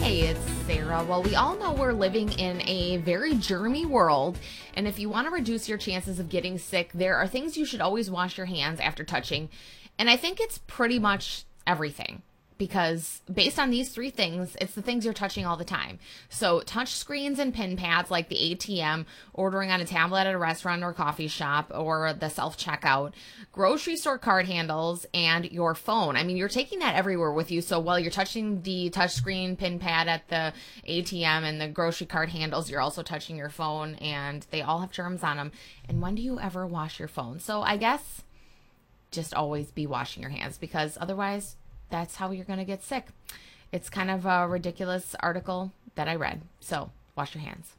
Hey, it's Sarah. Well, we all know we're living in a very germy world, and if you want to reduce your chances of getting sick, there are things you should always wash your hands after touching, and I think it's pretty much everything. Because based on these three things, it's the things you're touching all the time. So touch screens and pin pads like the ATM, ordering on a tablet at a restaurant or coffee shop, or the self-checkout, grocery store card handles, and your phone. I mean, you're taking that everywhere with you. So while you're touching the touch screen pin pad at the ATM and the grocery card handles, you're also touching your phone, and they all have germs on them. And when do you ever wash your phone? So I guess just always be washing your hands, because otherwise that's how you're going to get sick. It's kind of a ridiculous article that I read. So wash your hands.